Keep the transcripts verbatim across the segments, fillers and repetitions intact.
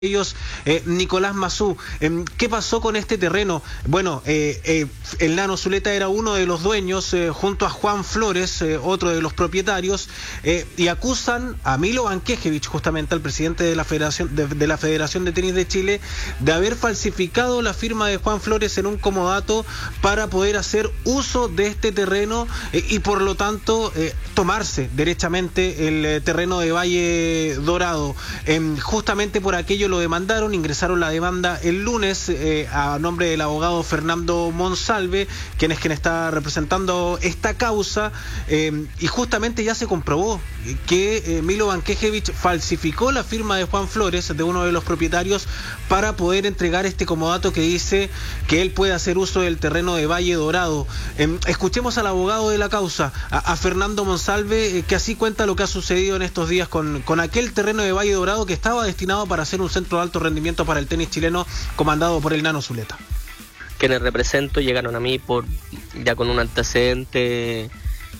ellos, eh, Nicolás Mazú. Eh, ¿Qué pasó con este terreno? Bueno, eh, eh, el Nano Zuleta era uno de los dueños, eh, junto a Juan Flores, eh, otro de los propietarios, eh, y acusan a Milo Bankejevich, justamente al presidente de la Federación de, de la Federación de Tenis de Chile, de haber falsificado la firma de Juan Flores en un comodato para poder hacer uso de este terreno eh, y por lo tanto eh, tomarse derechamente el eh, terreno de Valle Dorado. Eh, justamente por aquello lo demandaron, ingresaron la demanda el lunes eh, a nombre del abogado Fernando Monsalve, quien es quien está representando esta causa, eh, y justamente ya se comprobó que eh, Milo Bankejevich falsificó la firma de Juan Flores, de uno de los propietarios, para poder entregar este comodato que dice que él puede hacer uso del terreno de Valle Dorado. Eh, escuchemos al abogado de la causa, a, a Fernando Monsalve, eh, que así cuenta lo que ha sucedido en estos días con, con aquel terreno de Valle Dorado que estaba destinado para hacer un centro de alto rendimiento para el tenis chileno comandado por el Nano Zuleta. Quienes represento llegaron a mí por ya con un antecedente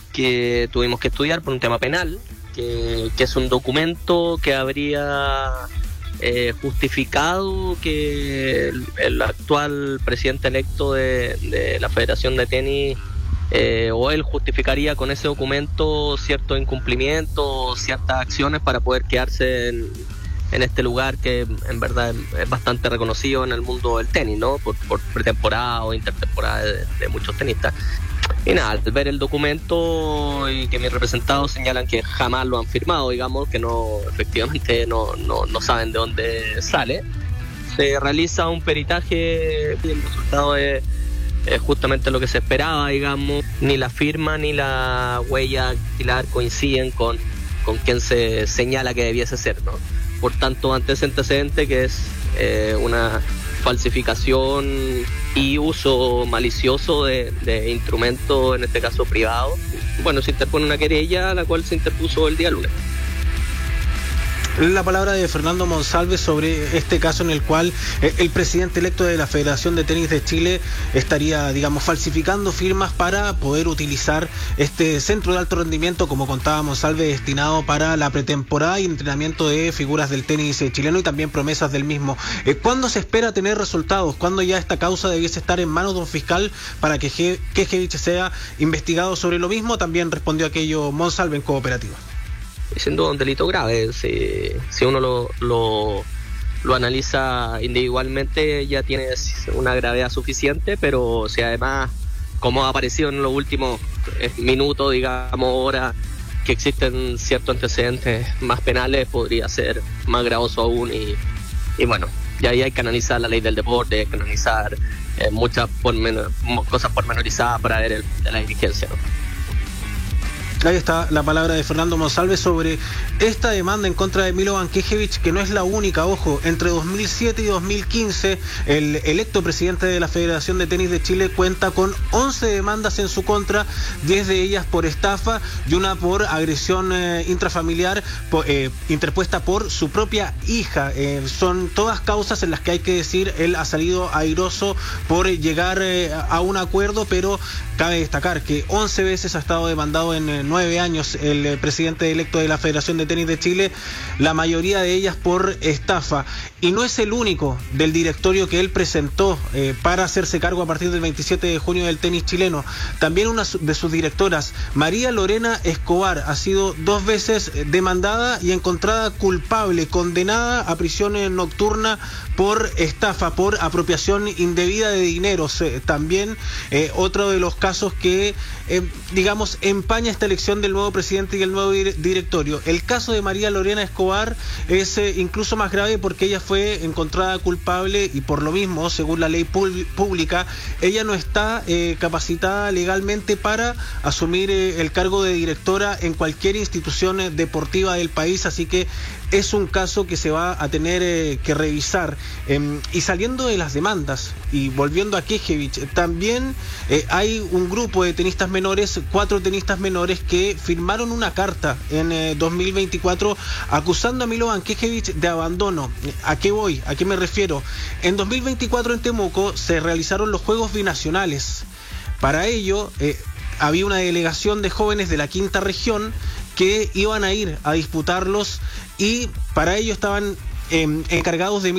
que tuvimos que estudiar por un tema penal, que, que es un documento que habría eh, justificado que el, el actual presidente electo de, de la Federación de Tenis Eh, o él justificaría con ese documento ciertos incumplimientos, ciertas acciones para poder quedarse en, en este lugar que en verdad es bastante reconocido en el mundo del tenis, ¿no? Por, por pretemporada o intertemporada de, de muchos tenistas. Y nada, al ver el documento y que mis representados señalan que jamás lo han firmado, digamos, que no, efectivamente no, no, no saben de dónde sale, se realiza un peritaje y el resultado es Eh, justamente lo que se esperaba, digamos. Ni la firma ni la huella dactilar coinciden con, con quien se señala que debiese ser, ¿no? Por tanto, ante ese antecedente que es eh, una falsificación y uso malicioso de, de instrumentos, en este caso privados, bueno, se interpone una querella, la cual se interpuso el día lunes. La palabra de Fernando Monsalve sobre este caso en el cual eh, el presidente electo de la Federación de Tenis de Chile estaría, digamos, falsificando firmas para poder utilizar este centro de alto rendimiento, como contaba Monsalve, destinado para la pretemporada y entrenamiento de figuras del tenis chileno y también promesas del mismo. Eh, ¿Cuándo se espera tener resultados? ¿Cuándo ya esta causa debiese estar en manos de un fiscal para que Bankejevich sea investigado sobre lo mismo? También respondió aquello Monsalve en Cooperativa. Siendo un delito grave, si, si uno lo, lo, lo analiza individualmente ya tiene una gravedad suficiente, pero si además, como ha aparecido en los últimos minutos, digamos, horas, que existen ciertos antecedentes más penales, podría ser más gravoso aún y, y bueno, ya ahí hay que analizar la ley del deporte, hay que analizar eh, muchas pormenor, cosas pormenorizadas para ver el, de la diligencia, ¿no? Ahí está la palabra de Fernando Monsalve sobre esta demanda en contra de Milo Bankejevich, que no es la única, ojo. Entre dos mil siete y dos mil quince, el electo presidente de la Federación de Tenis de Chile cuenta con once demandas en su contra, diez de ellas por estafa y una por agresión eh, intrafamiliar po, eh, interpuesta por su propia hija. Eh, son todas causas en las que hay que decir, él ha salido airoso por llegar eh, a un acuerdo, pero cabe destacar que once veces ha estado demandado en eh, nueve años el eh, presidente electo de la Federación de Tenis de Chile, la mayoría de ellas por estafa. Y no es el único del directorio que él presentó eh, para hacerse cargo a partir del veintisiete de junio del tenis chileno. También una de sus directoras, María Lorena Escobar, ha sido dos veces demandada y encontrada culpable, condenada a prisión nocturna por estafa, por apropiación indebida de dineros. Eh, también eh, otro de los casos que, eh, digamos, empaña esta elección del nuevo presidente y el nuevo dir- directorio. El caso de María Lorena Escobar es eh, incluso más grave porque ella fue encontrada culpable y por lo mismo, según la ley pul- pública, ella no está eh, capacitada legalmente para asumir eh, el cargo de directora en cualquier institución eh, deportiva del país, así que es un caso que se va a tener eh, que revisar. Eh, y saliendo de las demandas y volviendo a Bankejevich, también eh, hay un grupo de tenistas menores, cuatro tenistas menores que firmaron una carta en eh, dos mil veinticuatro acusando a Milo Bankejevich de abandono. ¿A qué voy? ¿A qué me refiero? En dos mil veinticuatro en Temuco se realizaron los Juegos Binacionales. Para ello eh, había una delegación de jóvenes de la quinta región que iban a ir a disputarlos y para ello estaban eh, encargados de